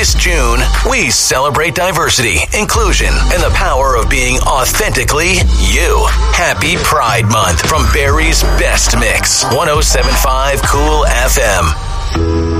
This June, we celebrate diversity, inclusion, and the power of being authentically you. Happy Pride Month from Barrie's Best Mix, 107.5 Cool FM.